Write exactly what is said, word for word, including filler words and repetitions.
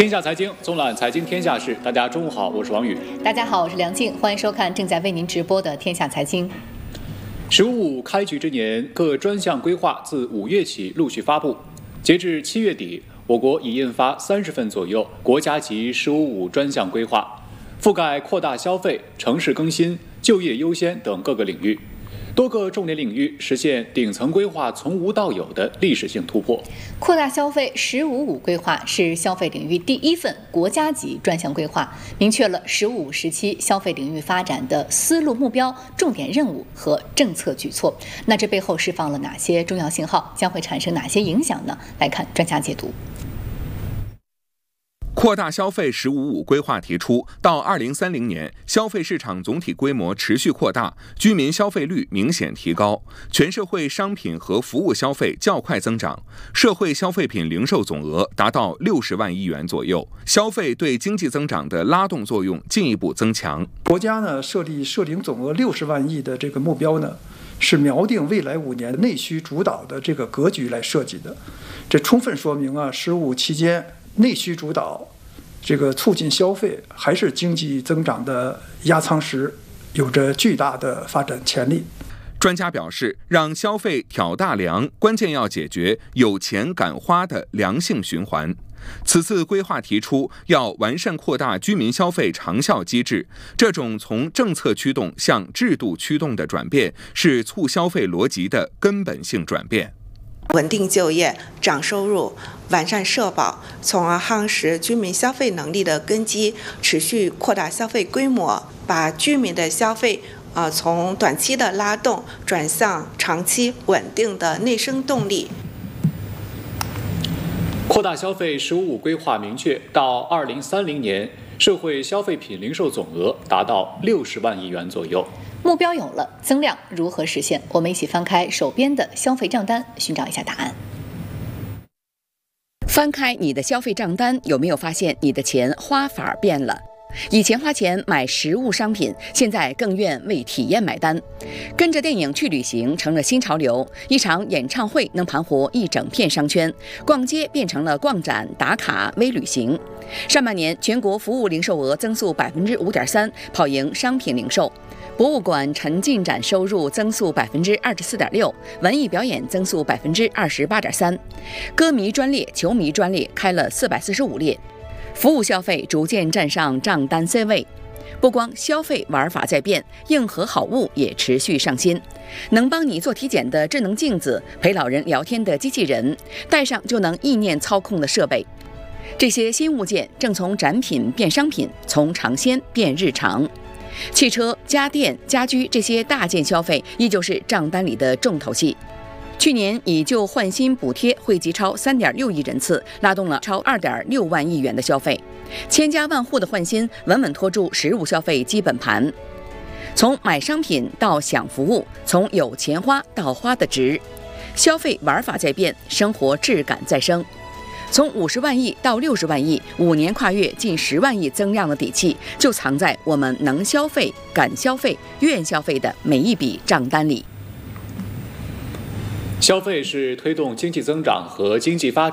天下财经纵览财经天下事，大家中午好，我是王宇。 大家好，我是梁静，欢迎收看正在为您直播的天下财经。 十五开局之年，各专项规划自五月起陆续发布。截至七月底，我国已印发三十份左右国家级“十五五”专项规划，覆盖扩大消费、城市更新、就业优先等各个领域。多个重点领域实现顶层规划从无到有的历史性突破。 扩大消费“十五五”规划是消费领域第一份国家级专项规划，明确了“十五五”时期消费领域发展的思路、目标、重点任务和政策举措。那这背后释放了哪些重要信号？将会产生哪些影响呢？来看专家解读。 扩大消费“十五五”规划提出，到二零三零年，消费市场总体规模持续扩大，居民消费率明显提高，全社会商品和服务消费较快增长，社会消费品零售总额达到六十万亿元左右，消费对经济增长的拉动作用进一步增强。 国家呢设立社零总额六十万亿的这个目标呢，是锚定未来五年内需主导的这个格局来设计的，这充分说明啊，“十五五”期间内需主导。这个促进消费还是经济增长的压舱石，有着巨大的发展潜力。 专家表示，让消费挑大梁，关键要解决有钱敢花的良性循环。此次规划提出，要完善扩大居民消费长效机制，这种从政策驱动向制度驱动的转变，是促消费逻辑的根本性转变。 稳定就业、涨收入、完善社保，从而夯实居民消费能力的根基，持续扩大消费规模，把居民的消费呃从短期的拉动转向长期稳定的内生动力。 扩大消费“十五五”规划明确，到二零三零年，社会消费品零售总额达到六十万亿元左右。 目标有了，增量如何实现？我们一起翻开手边的消费账单，寻找一下答案。 翻开你的消费账单，有没有发现你的钱花法变了？以前花钱买实物商品，现在更愿为体验买单。跟着电影去旅行成了新潮流，一场演唱会能盘活一整片商圈，逛街变成了逛展、打卡、微旅行。上半年全国服务零售额增速百分之五点三，跑赢商品零售。博物馆沉浸展收入增速百分之二十四点六，文艺表演增速百分之二十八点三，歌迷专列、球迷专列开了四百四十五列，服务消费逐渐站上账单 C 位。不光消费玩法在变，硬核好物也持续上新。能帮你做体检的智能镜子，陪老人聊天的机器人，带上就能意念操控的设备，这些新物件正从展品变商品，从尝鲜变日常。汽车、家电、家居这些大件消费依旧是账单里的重头戏。去年以旧换新补贴惠及超三点六亿人次，拉动了超二点六万亿元的消费，千家万户的换新稳稳拖住实物消费基本盘。从买商品到享服务，从有钱花到花的值，消费玩法在变，生活质感在升。从五十万亿到六十万亿，五年跨越近十万亿增量的底气，就藏在我们能消费、敢消费、愿消费的每一笔账单里。 消费是推动经济增长和经济发展